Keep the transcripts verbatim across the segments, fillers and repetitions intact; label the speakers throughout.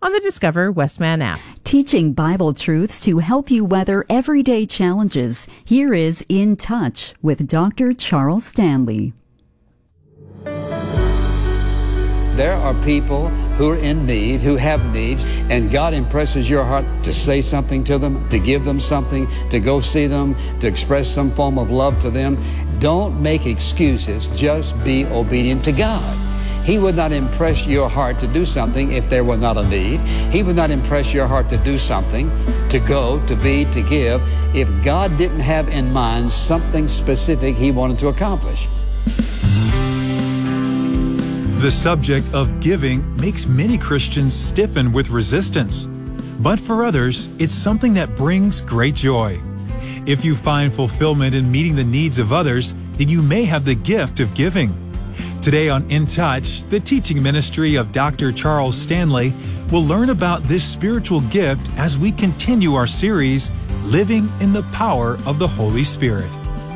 Speaker 1: on the Discover Westman app.
Speaker 2: Teaching Bible truths to help you weather everyday challenges. Here is In Touch with Doctor Charles Stanley.
Speaker 3: There are people who are in need, who have needs, and God impresses your heart to say something to them, to give them something, to go see them, to express some form of love to them. Don't make excuses. Just be obedient to God. He would not impress your heart to do something if there were not a need. He would not impress your heart to do something, to go, to be, to give, if God didn't have in mind something specific He wanted to accomplish.
Speaker 4: The subject of giving makes many Christians stiffen with resistance. But for others, it's something that brings great joy. If you find fulfillment in meeting the needs of others, then you may have the gift of giving. Today on In Touch, the teaching ministry of Doctor Charles Stanley will learn about this spiritual gift as we continue our series, Living in the Power of the Holy Spirit.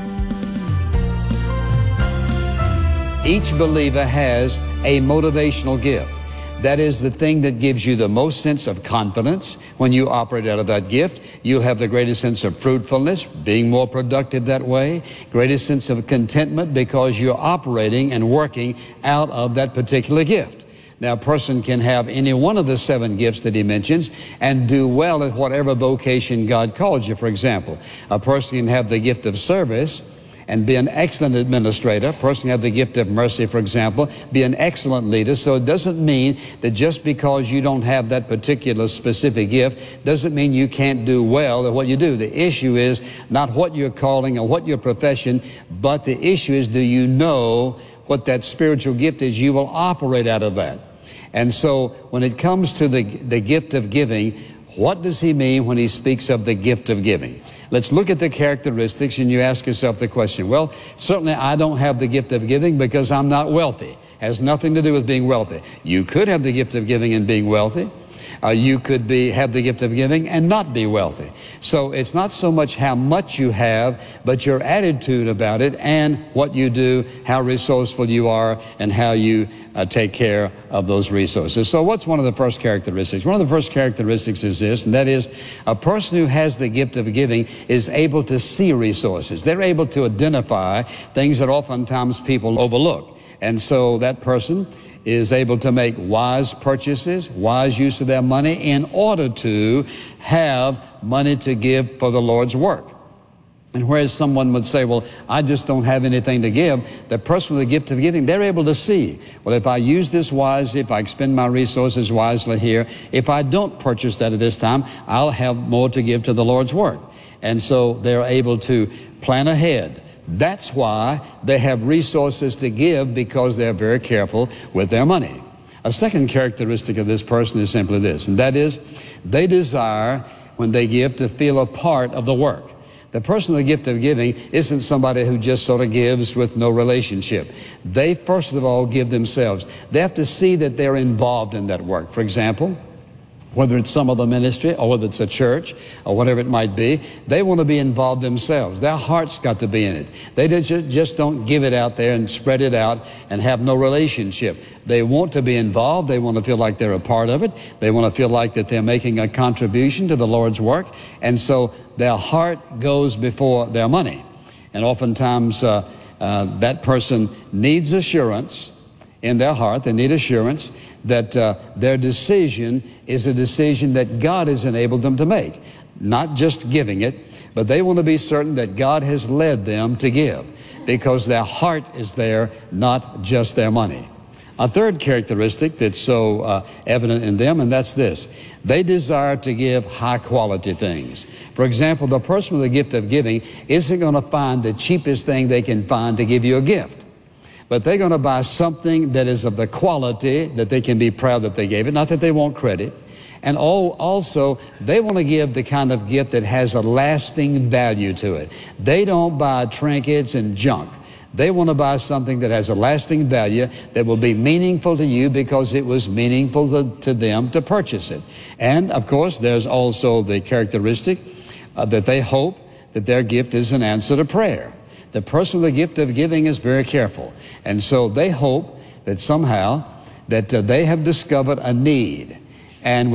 Speaker 3: Each believer has a motivational gift. That is the thing that gives you the most sense of confidence. When you operate out of that gift, you'll have the greatest sense of fruitfulness, being more productive that way, greatest sense of contentment because you're operating and working out of that particular gift. Now, a person can have any one of the seven gifts that he mentions and do well at whatever vocation God calls you. For example, a person can have the gift of service and be an excellent administrator. A person can have the gift of mercy, for example, be an excellent leader. So it doesn't mean that just because you don't have that particular specific gift doesn't mean you can't do well at what you do. The issue is not what you're calling or what your profession, but the issue is, do you know what that spiritual gift is? You will operate out of that. And so when it comes to the, the gift of giving, what does he mean when he speaks of the gift of giving? Let's look at the characteristics, and you ask yourself the question, well, certainly I don't have the gift of giving because I'm not wealthy. Has nothing to do with being wealthy. You could have the gift of giving and being wealthy. Uh, you could be have the gift of giving and not be wealthy. So it's not so much how much you have, but your attitude about it and what you do, how resourceful you are, and how you uh, take care of those resources. So what's one of the first characteristics? One of the first characteristics is this, and that is a person who has the gift of giving is able to see resources. They're able to identify things that oftentimes people overlook. And so that person is able to make wise purchases, wise use of their money in order to have money to give for the Lord's work. And whereas someone would say, well, I just don't have anything to give, the person with the gift of giving, they're able to see, well, if I use this wisely, if I expend my resources wisely here, if I don't purchase that at this time, I'll have more to give to the Lord's work. And so they're able to plan ahead. That's why they have resources to give, because they're very careful with their money. A second characteristic of this person is simply this, and that is they desire, when they give, to feel a part of the work. The person with the gift of giving isn't somebody who just sort of gives with no relationship. They, first of all, give themselves. They have to see that they're involved in that work. For example, whether it's some other ministry or whether it's a church or whatever it might be, they want to be involved themselves. Their heart's got to be in it. They just, just don't give it out there and spread it out and have no relationship. They want to be involved. They want to feel like they're a part of it. They want to feel like that they're making a contribution to the Lord's work. And so their heart goes before their money. And oftentimes uh, uh, that person needs assurance in their heart. They need assurance that uh, their decision is a decision that God has enabled them to make. Not just giving it, but they want to be certain that God has led them to give, because their heart is there, not just their money. A third characteristic that's so uh, evident in them, and that's this: they desire to give high quality things. For example, the person with the gift of giving isn't going to find the cheapest thing they can find to give you a gift, but they're going to buy something that is of the quality that they can be proud that they gave it, not that they want credit. And all, also, they want to give the kind of gift that has a lasting value to it. They don't buy trinkets and junk. They want to buy something that has a lasting value, that will be meaningful to you because it was meaningful to, to them to purchase it. And, of course, there's also the characteristic uh, that they hope that their gift is an answer to prayer. The person with the gift of giving is very careful. And so they hope that somehow that uh, they have discovered a need. And